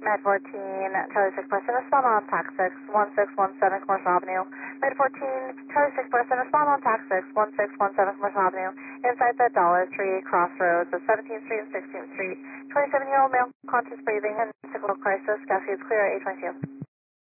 Med 14, Charlie 6 person, respond on TAC 6, 1617 Commercial Avenue. Med 14, Charlie 6 person, respond on TAC 6, 1617 Commercial Avenue. Inside the Dollar Tree crossroads of 17th Street and 16th Street. 27-year-old male, conscious breathing and physical crisis. Gas is clear at 822.